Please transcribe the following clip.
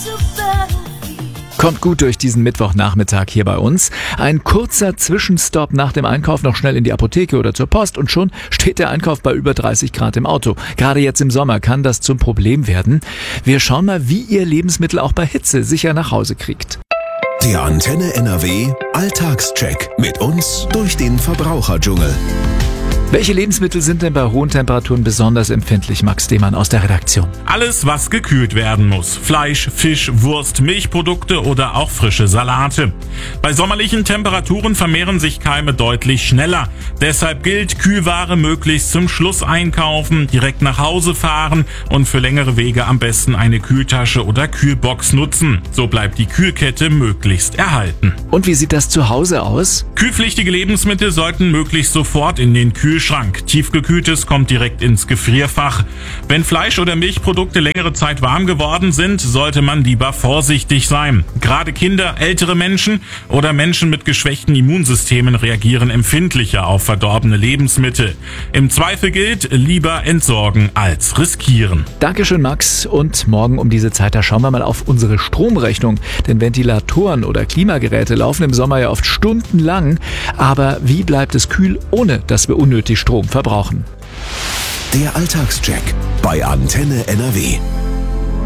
Kommt gut durch diesen Mittwochnachmittag hier bei uns. Ein kurzer Zwischenstopp nach dem Einkauf, noch schnell in die Apotheke oder zur Post und schon steht der Einkauf bei über 30 Grad im Auto. Gerade jetzt im Sommer kann das zum Problem werden. Wir schauen mal, wie ihr Lebensmittel auch bei Hitze sicher nach Hause kriegt. Der Antenne NRW Alltagscheck mit uns durch den Verbraucherdschungel. Welche Lebensmittel sind denn bei hohen Temperaturen besonders empfindlich, Max Demann aus der Redaktion? Alles, was gekühlt werden muss. Fleisch, Fisch, Wurst, Milchprodukte oder auch frische Salate. Bei sommerlichen Temperaturen vermehren sich Keime deutlich schneller. Deshalb gilt, Kühlware möglichst zum Schluss einkaufen, direkt nach Hause fahren und für längere Wege am besten eine Kühltasche oder Kühlbox nutzen. So bleibt die Kühlkette möglichst erhalten. Und wie sieht das zu Hause aus? Kühlpflichtige Lebensmittel sollten möglichst sofort in den Kühlschrank. Tiefgekühltes kommt direkt ins Gefrierfach. Wenn Fleisch oder Milchprodukte längere Zeit warm geworden sind, sollte man lieber vorsichtig sein. Gerade Kinder, ältere Menschen oder Menschen mit geschwächten Immunsystemen reagieren empfindlicher auf verdorbene Lebensmittel. Im Zweifel gilt, lieber entsorgen als riskieren. Dankeschön, Max. Und morgen um diese Zeit, da schauen wir mal auf unsere Stromrechnung. Denn Ventilatoren oder Klimageräte laufen im Sommer ja oft stundenlang. Aber wie bleibt es kühl, ohne dass wir unnötig Strom verbrauchen? Der Alltagscheck bei Antenne NRW.